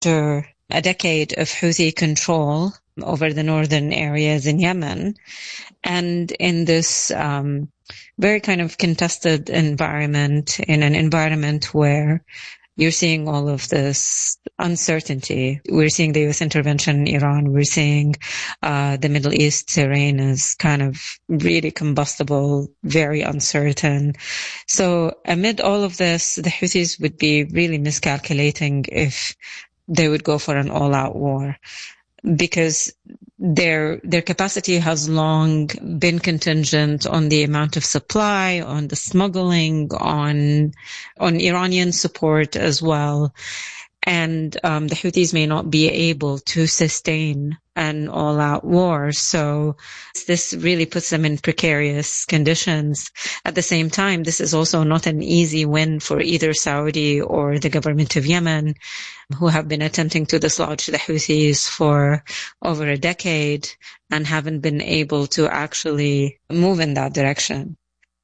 after a decade of Houthi control over the northern areas in Yemen, and in this very kind of contested environment, in an environment where you're seeing all of this uncertainty. We're seeing the U.S. intervention in Iran. We're seeing the Middle East terrain is kind of really combustible, very uncertain. So amid all of this, the Houthis would be really miscalculating if they would go for an all-out war, because their capacity has long been contingent on the amount of supply, on the smuggling, on Iranian support as well. And the Houthis may not be able to sustain an all-out war. So this really puts them in precarious conditions. At the same time, this is also not an easy win for either Saudi or the government of Yemen, who have been attempting to dislodge the Houthis for over a decade and haven't been able to actually move in that direction.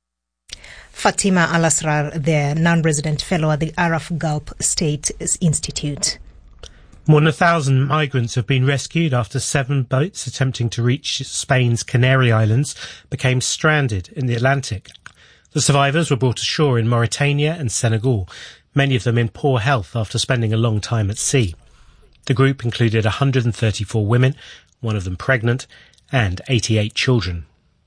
Fatima Al-Asrar, the non-resident fellow at the Araf Gulf State Institute. More than 1,000 migrants have been rescued after 7 boats attempting to reach Spain's Canary Islands became stranded in the Atlantic. The survivors were brought ashore in Mauritania and Senegal, many of them in poor health after spending a long time at sea. The group included 134 women, one of them pregnant, and 88 children.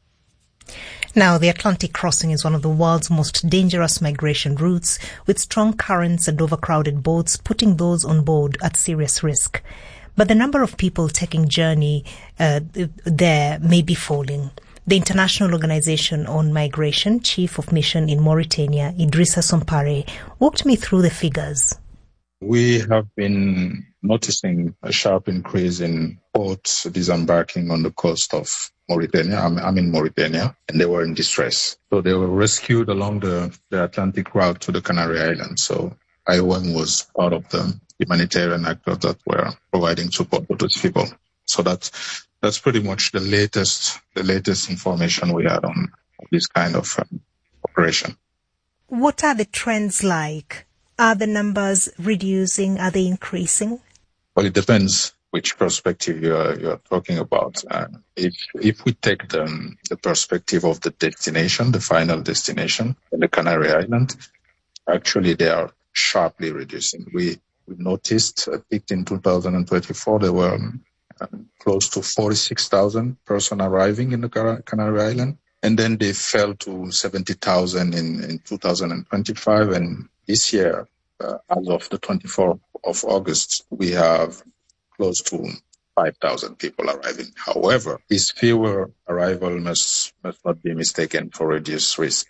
Now, the Atlantic crossing is one of the world's most dangerous migration routes, with strong currents and overcrowded boats putting those on board at serious risk. But the number of people taking journey there may be falling. The International Organization on Migration Chief of Mission in Mauritania, Idrissa Sompare, walked me through the figures. We have been noticing a sharp increase in boats disembarking on the coast of Mauritania. I'm in Mauritania, and they were in distress. So they were rescued along the Atlantic route to the Canary Islands. So IOM was part of the humanitarian actors that were providing support to those people. So that's pretty much the latest information we had on this kind of operation. What are the trends like? Are the numbers reducing? Are they increasing? Well, it depends which perspective you're talking about. If we take the perspective of the destination, the final destination, the Canary Island, actually they are sharply reducing. We noticed a peak in 2024. There were close to 46,000 persons arriving in the Canary Island, and then they fell to 70,000 in 2025, and this year, as of the 24th of August, we have close to 5,000 people arriving. However, this fewer arrival must not be mistaken for reduced risk.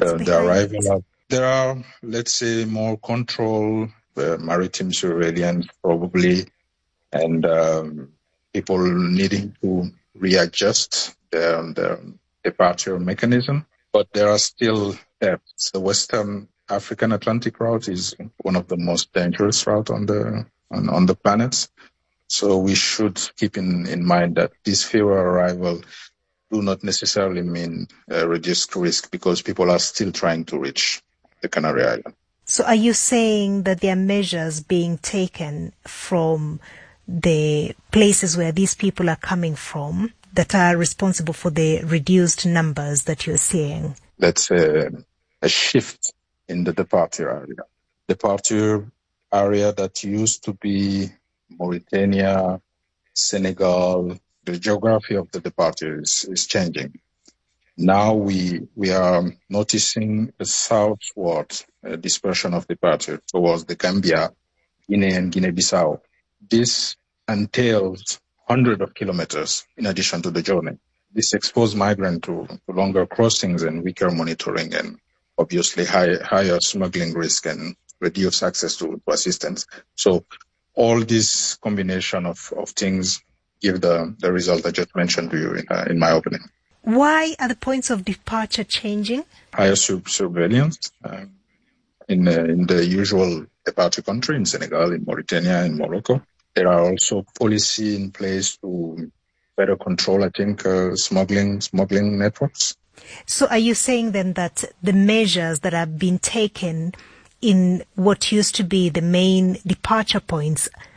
There are, let's say, more control, maritime surveillance probably, and people needing to readjust their departure mechanism. But there are still depths. The Western African Atlantic route is one of the most dangerous routes on the planet. So we should keep in mind that these fewer arrivals do not necessarily mean reduced risk, because people are still trying to reach the Canary Islands. So are you saying that there are measures being taken from the places where these people are coming from that are responsible for the reduced numbers that you're seeing? That's a shift in the departure area. Departure area that used to be Mauritania, Senegal, the geography of the departure is changing. Now we are noticing a southward dispersion of departure towards the Gambia, Guinea and Guinea-Bissau. This entails hundreds of kilometers in addition to the journey. This exposes migrants to longer crossings and weaker monitoring, and obviously higher smuggling risk and reduced access to assistance. So all this combination of things give the result I just mentioned to you in my opening. Why are the points of departure changing? Higher surveillance in the usual departure country, in Senegal, in Mauritania, in Morocco. There are also policy in place to better control, I think, smuggling networks. So are you saying then that the measures that have been taken in what used to be the main departure points